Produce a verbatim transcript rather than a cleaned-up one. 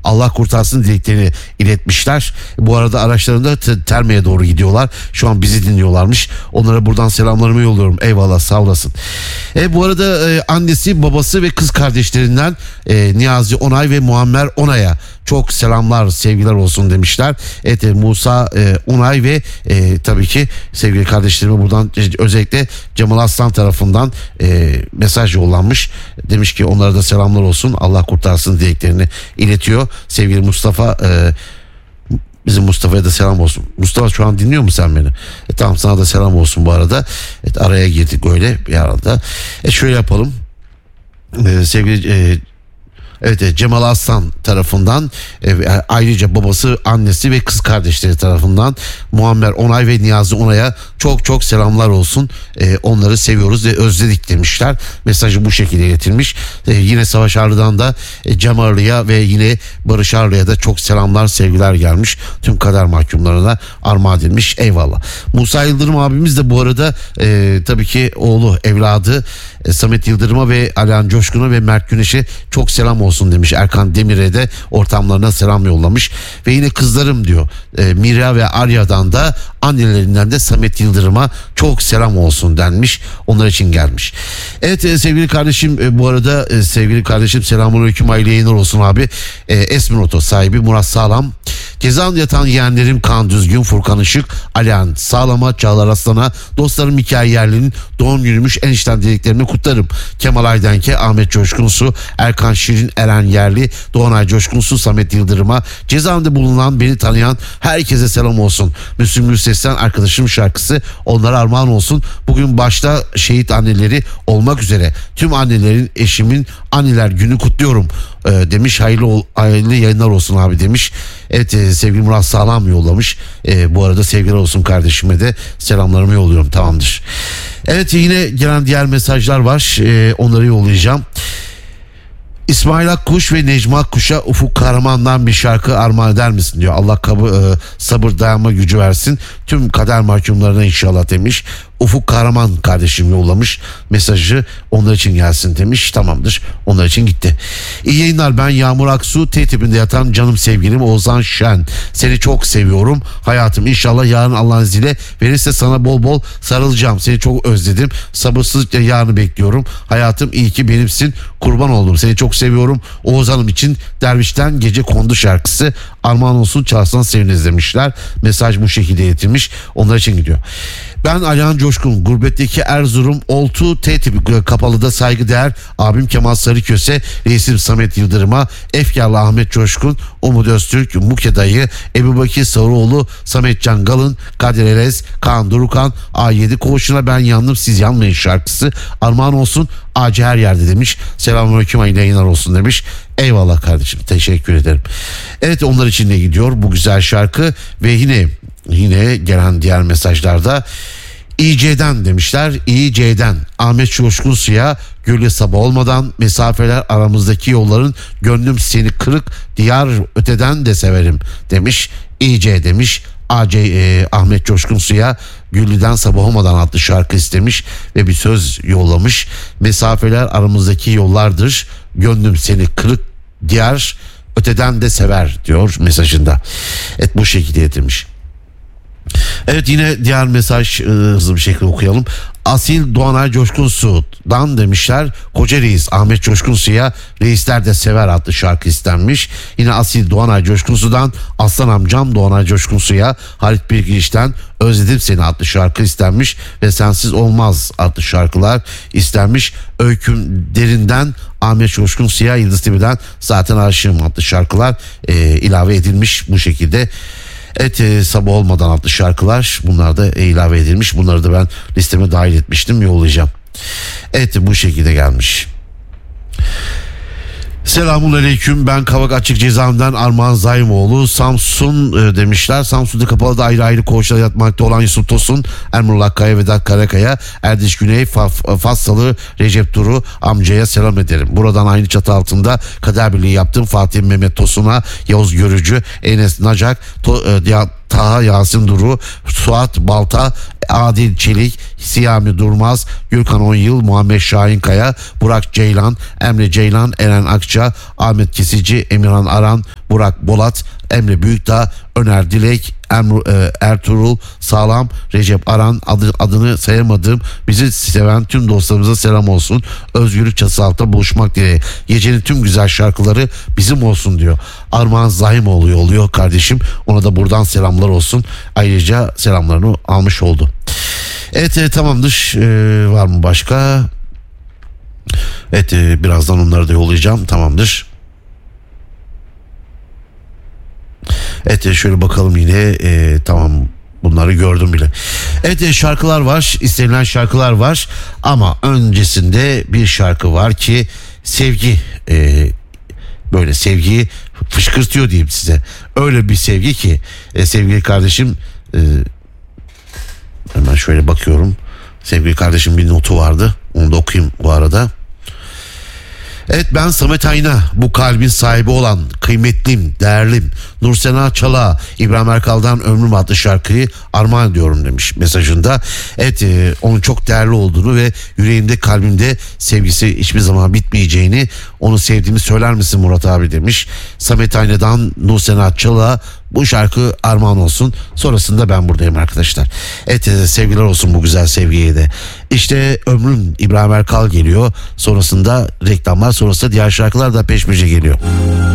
Allah kurtarsın dileklerini iletmişler. Bu arada araçlarında t- Terme'ye doğru gidiyorlar. Şu an bizi dinliyorlarmış. Onlara buradan selamlarımı yolluyorum. Eyvallah, sağ olasın. E, bu arada e, annesi, babası ve kız kardeşlerinden e, Niyazi Onay ve Muammer Onay'a çok selamlar, sevgiler olsun demişler. Evet, e, Musa e, Onay ve e, tabii ki sevgili kardeşlerime buradan e, özellikle Cemal Aslan tarafından e, mesaj yollanmış. Demiş ki onlara da selamlar olsun. Allah kurtarsın dileklerini iletiyor. Sevgili Mustafa, e, bizim Mustafa'ya da selam olsun. Mustafa, şu an dinliyor musun sen beni? E, tamam, sana da selam olsun bu arada. Evet, araya girdik öyle bir arada. E, şöyle yapalım. E, sevgili e, Evet, Cemal Aslan tarafından e, ayrıca babası, annesi ve kız kardeşleri tarafından Muammer Onay ve Niyazi Onay'a çok çok selamlar olsun. E, onları seviyoruz ve özledik demişler. Mesajı bu şekilde iletilmiş. E, yine Savaş Arlı'dan da e, Cem Arlı'ya ve yine Barış Arlı'ya da çok selamlar, sevgiler gelmiş. Tüm kader mahkumlarına armağan edilmiş. Eyvallah. Musa Yıldırım abimiz de bu arada e, tabii ki oğlu, evladı e, Samet Yıldırım'a ve Alihan Coşkun'a ve Mert Güneş'e çok selam olsun demiş. Erkan Demir'e de ortamlarına selam yollamış. Ve yine kızlarım diyor. E, Mira ve Arya'dan da annelerinden de Samet Yıldırım'a çok selam olsun denmiş. Onlar için gelmiş. Evet e, sevgili kardeşim, e, bu arada e, sevgili kardeşim selamünaleyküm, hayırlı yayınlar olsun abi. E, Esminoto sahibi Murat Sağlam. Cezan yatan yeğenlerim Kaan Düzgün, Furkan Işık, Alihan Sağlam'a, Çağlar Aslan'a, dostlarım Mikail Yerli'nin doğum günümüş, en içten dileklerini kutlarım. Kemal Aydenke, Ahmet Coşkunsu, Erkan Şirin, Eren Yerli, Doğanay Coşkunsu, Samet Yıldırım'a, cezaevinde bulunan, beni tanıyan herkese selam olsun. Müslüm Gürses'ten arkadaşım şarkısı onlara armağan olsun. Bugün başta şehit anneleri olmak üzere tüm annelerin, eşimin anneler günü kutluyorum e, demiş. Hayırlı, hayırlı yayınlar olsun abi demiş. Evet, e, sevgili Murat Sağlam yollamış. E, bu arada sevgiler olsun kardeşime de selamlarımı yolluyorum, tamamdır. Evet, yine gelen diğer mesajlar var. E, onları yollayacağım. İsmail Akkuş ve Necmi Akkuş'a Ufuk Kahraman'dan bir şarkı armağan eder misin diyor. Allah kabı, e, sabır, dayanma gücü versin tüm kader mahkumlarına inşallah demiş. Ufuk Kahraman kardeşim yollamış mesajı, onlar için gelsin demiş. Tamamdır, onlar için gitti. İyi yayınlar, ben Yağmur Aksu, T tipinde yatan canım sevgilim Oğuzhan Şen. Seni çok seviyorum hayatım, inşallah yarın Allah'ın izniyle verirse sana bol bol sarılacağım. Seni çok özledim, sabırsızlıkla yarını bekliyorum hayatım, iyi ki benimsin, kurban oldum, seni çok seviyorum. Oğuzhan'ım için Derviş'ten Gece Kondu şarkısı armağan olsun, çalsan seviniriz demişler. Mesaj bu şekilde iletilmiş, onlar için gidiyor. Ben Alihan Coşkun, gurbetteki Erzurum Oltu T tipi Kapalı'da saygıdeğer abim Kemal Sarıköse, reisim Samet Yıldırım'a, Efkarlı Ahmet Coşkun, Umut Öztürk, Muke Dayı, Ebu Bakir Saruoğlu, Samet Can Galın, Kadir Erez, Kaan Durukan, A yedi Koğuşuna ben yandım siz yanmayın şarkısı armağan olsun, ağacı her yerde demiş. Selamünaleyküm, hayırlı yayınlar olsun demiş. Eyvallah kardeşim, teşekkür ederim. Evet, onlar için de gidiyor bu güzel şarkı. Ve yine yine gelen diğer mesajlarda İC'den demişler. İC'den Ahmet Coşkun Su'ya, gölge sabah olmadan, mesafeler aramızdaki yolların, gönlüm seni kırık diyar öteden de severim demiş. İC demiş. A C e, Ahmet Coşkun Su'ya Güllü'den Sabah Olmadan adlı şarkı istemiş ve bir söz yollamış. Mesafeler aramızdaki yollardır, gönlüm seni kırık diyar öteden de sever diyor mesajında. Evet, bu şekilde getirmiş. Evet, yine diğer mesaj e, hızlı bir şekilde okuyalım. Asil Doğanay Coşkun Su'dan demişler. Koca Reis Ahmet Coşkun Su'ya Reisler de Sever adlı şarkı istenmiş. Yine Asil Doğanay Coşkun Su'dan Aslan amcam Doğanay Coşkun Su'ya Halit Bilgiç'ten Özledim Seni adlı şarkı istenmiş ve Sensiz Olmaz adlı şarkılar istenmiş. Öyküm Derin'den Ahmet Coşkun Su'ya Yıldız Tilbe'den Zaten Aşığım adlı şarkılar e, ilave edilmiş bu şekilde. Evet, e, Sabah Olmadan adlı şarkılar, bunlar da e, ilave edilmiş. Bunları da ben listeme dahil etmiştim, yollayacağım. Evet, bu şekilde gelmiş. Selamun aleyküm, ben Kavak Açık Cezaevinden Armağan Zaymoğlu. Samsun e, demişler. Samsun'da Kapalı'da ayrı ayrı koğuşlarda yatmakta olan Yusuf Tosun, Ermullah Kaya, Vedat Karakaya, Erdiş Güney, Faf, Fassalı Recep Duru amcaya selam ederim. Buradan aynı çatı altında kader birliği yaptım Fatih Mehmet Tosun'a, Yavuz Görücü, Enes Nacak, to, e, Taha Yasin Duru, Suat Balta, Adil Çelik, Siyami Durmaz, Gürkan on yıl, Muhammed Şahinkaya, Burak Ceylan, Emre Ceylan, Eren Akça, Ahmet Kesici, Emirhan Aran, Burak Bolat, Emre Büyükdağ, Öner Dilek, Emru, e, Ertuğrul Sağlam, Recep Aran, adı, adını sayamadığım bizi seven tüm dostlarımıza selam olsun. Özgürlük çatısı altında buluşmak dileğiyle. Gecenin tüm güzel şarkıları bizim olsun diyor. Armağan Zahimoğlu yolluyor kardeşim. Ona da buradan selamlar olsun. Ayrıca selamlarını almış oldu. Evet, e, tamamdır. E, var mı başka? Evet, e, birazdan onları da yollayacağım. Tamamdır. Evet, şöyle bakalım yine. E, tamam, bunları gördüm bile. Evet, e, şarkılar var, istenilen şarkılar var ama öncesinde bir şarkı var ki sevgi, e, böyle sevgiyi fışkırtıyor diyeyim size. Öyle bir sevgi ki e, sevgili kardeşim, e, hemen şöyle bakıyorum, sevgili kardeşim bir notu vardı, onu da okuyayım bu arada. Evet, ben Samet Ayna, bu kalbin sahibi olan kıymetlim, değerlim Nursena Çal'a İbrahim Erkal'dan Ömrüm adlı şarkıyı armağan ediyorum demiş mesajında. Evet, e, onun çok değerli olduğunu ve yüreğimde, kalbimde sevgisi hiçbir zaman bitmeyeceğini, onu sevdiğimi söyler misin Murat abi demiş. Samet Ayna'dan Nursena Çal'a bu şarkı armağan olsun. Sonrasında ben buradayım arkadaşlar. Evet, e, sevgiler olsun bu güzel sevgiye de. İşte Ömrüm, İbrahim Erkal geliyor. Sonrasında reklamlar, sonrasında diğer şarkılar da peş peşe geliyor.